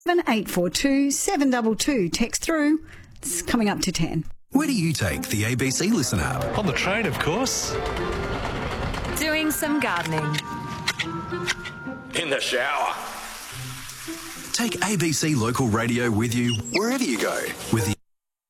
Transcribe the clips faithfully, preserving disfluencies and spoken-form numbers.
seven eight four two seven two two. Text through. It's coming up to ten. Where do you take the A B C Listen app? On the train, of course. Doing some gardening. In the shower. Take A B C Local Radio with you wherever you go with the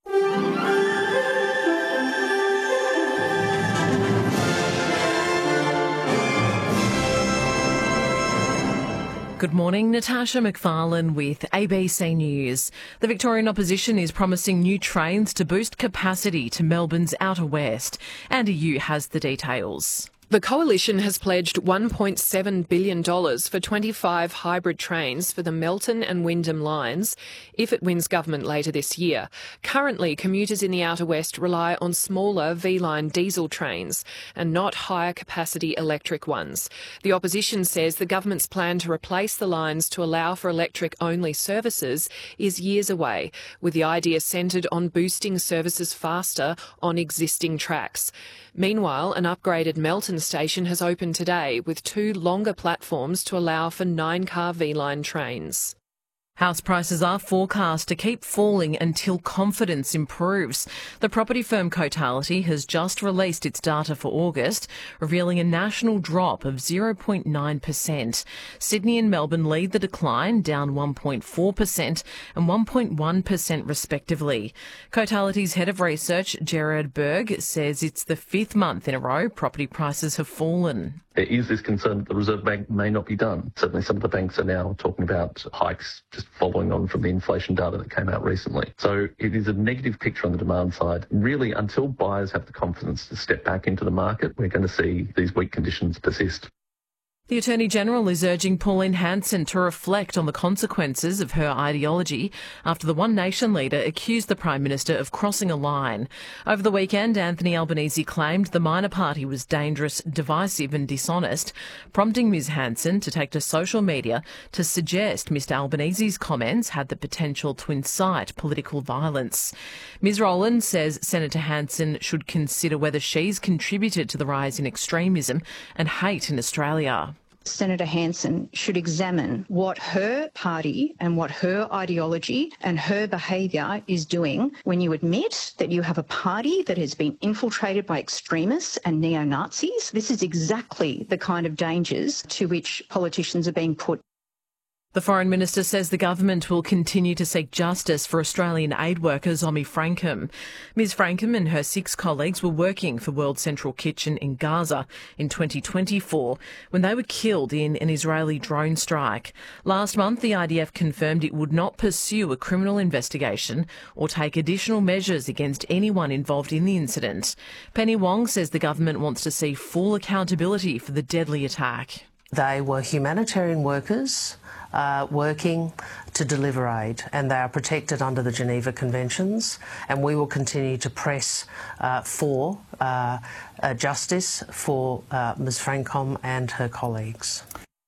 Good morning, Natasha McFarlane with A B C News. The Victorian opposition is promising new trains to boost capacity to Melbourne's outer west. Andy Yu has the details. The Coalition has pledged one point seven billion dollars for twenty-five hybrid trains for the Melton and Wyndham lines if it wins government later this year. Currently, commuters in the Outer West rely on smaller V-line diesel trains and not higher capacity electric ones. The opposition says the government's plan to replace the lines to allow for electric-only services is years away, with the idea centred on boosting services faster on existing tracks. Meanwhile, an upgraded Melton station has opened today with two longer platforms to allow for nine-car V-line trains. House prices are forecast to keep falling until confidence improves. The property firm Cotality has just released its data for August, revealing a national drop of zero point nine percent. Sydney and Melbourne lead the decline, down one point four percent and one point one percent respectively. Cotality's head of research, Gerard Berg, says it's the fifth month in a row property prices have fallen. There is this concern that the Reserve Bank may not be done. Certainly some of the banks are now talking about hikes just following on from the inflation data that came out recently. So it is a negative picture on the demand side. Really, until buyers have the confidence to step back into the market, we're going to see these weak conditions persist. The Attorney-General is urging Pauline Hanson to reflect on the consequences of her ideology after the One Nation leader accused the Prime Minister of crossing a line. Over the weekend, Anthony Albanese claimed the minor party was dangerous, divisive and dishonest, prompting Ms Hanson to take to social media to suggest Mr Albanese's comments had the potential to incite political violence. Ms Rowland says Senator Hanson should consider whether she's contributed to the rise in extremism and hate in Australia. Senator Hanson should examine what her party and what her ideology and her behaviour is doing when you admit that you have a party that has been infiltrated by extremists and neo-Nazis. This is exactly the kind of dangers to which politicians are being put. The Foreign Minister says the government will continue to seek justice for Australian aid worker Zomi Frankham. Ms Frankham and her six colleagues were working for World Central Kitchen in Gaza in twenty twenty-four when they were killed in an Israeli drone strike. Last month, the I D F confirmed it would not pursue a criminal investigation or take additional measures against anyone involved in the incident. Penny Wong says the government wants to see full accountability for the deadly attack. They were humanitarian workers uh, working to deliver aid, and they are protected under the Geneva Conventions, and we will continue to press uh, for uh, uh, justice for uh, Ms Frankham and her colleagues.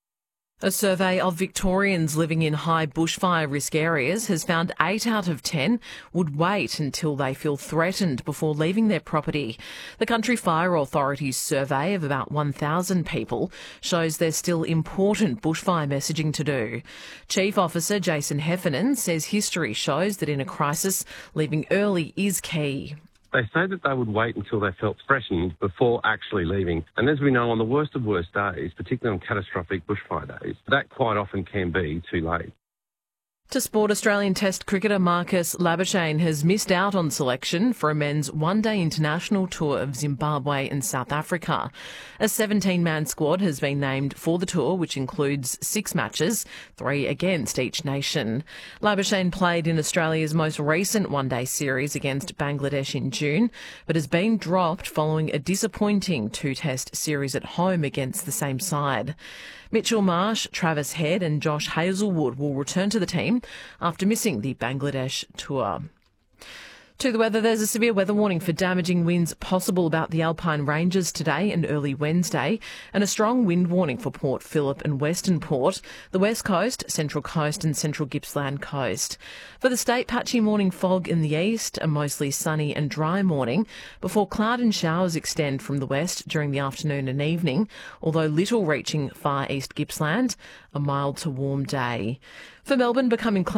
A survey of Victorians living in high bushfire risk areas has found eight out of ten would wait until they feel threatened before leaving their property. The Country Fire Authority's survey of about one thousand people shows there's still important bushfire messaging to do. Chief Officer Jason Heffernan says history shows that in a crisis, leaving early is key. They say that they would wait until they felt threatened before actually leaving. And as we know, on the worst of worst days, particularly on catastrophic bushfire days, that quite often can be too late. To sport, Australian Test cricketer Marcus Labuschagne has missed out on selection for a men's one-day international tour of Zimbabwe and South Africa. A seventeen-man squad has been named for the tour, which includes six matches, three against each nation. Labuschagne played in Australia's most recent one-day series against Bangladesh in June, but has been dropped following a disappointing two-test series at home against the same side. Mitchell Marsh, Travis Head and Josh Hazlewood will return to the team after missing the Bangladesh tour. To the weather, there's a severe weather warning for damaging winds possible about the Alpine Ranges today and early Wednesday, and a strong wind warning for Port Phillip and Western Port, the West Coast, Central Coast and Central Gippsland Coast. For the state, patchy morning fog in the east, a mostly sunny and dry morning, before cloud and showers extend from the west during the afternoon and evening, although little reaching far east Gippsland, a mild to warm day. For Melbourne, becoming cloudy